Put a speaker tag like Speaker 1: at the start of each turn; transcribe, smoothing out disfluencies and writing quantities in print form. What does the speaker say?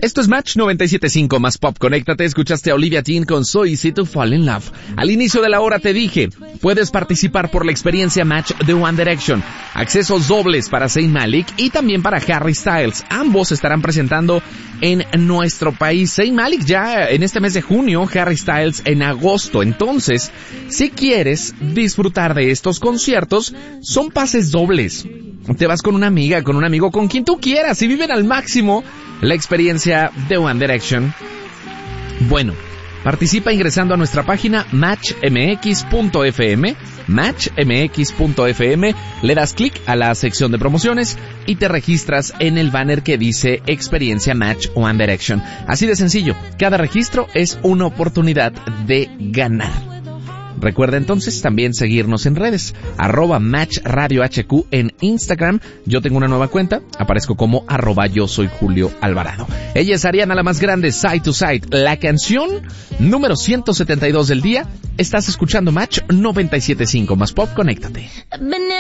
Speaker 1: Esto es Match 97.5 más Pop. Conéctate, escuchaste a Olivia Dean con So Easy to Fall in Love. Al inicio de la hora te dije, puedes participar por la experiencia Match de One Direction. Accesos dobles para Zayn Malik y también para Harry Styles. Ambos se estarán presentando en nuestro país. Zayn Malik ya en este mes de junio, Harry Styles en agosto. Entonces, si quieres disfrutar de estos conciertos, son pases dobles. Te vas con una amiga, con un amigo, con quien tú quieras y viven al máximo la experiencia de One Direction. Bueno, participa ingresando a nuestra página matchmx.fm, matchmx.fm, le das clic a la sección de promociones y te registras en el banner que dice Experiencia Match One Direction. Así de sencillo, cada registro es una oportunidad de ganar. Recuerda entonces también seguirnos en redes, @MatchRadioHQ en Instagram. Yo tengo una nueva cuenta, aparezco como @yo soy Julio Alvarado. Ella es Ariana la más grande, Side to Side, la canción número 172 del día. Estás escuchando Match 97.5 más Pop, conéctate.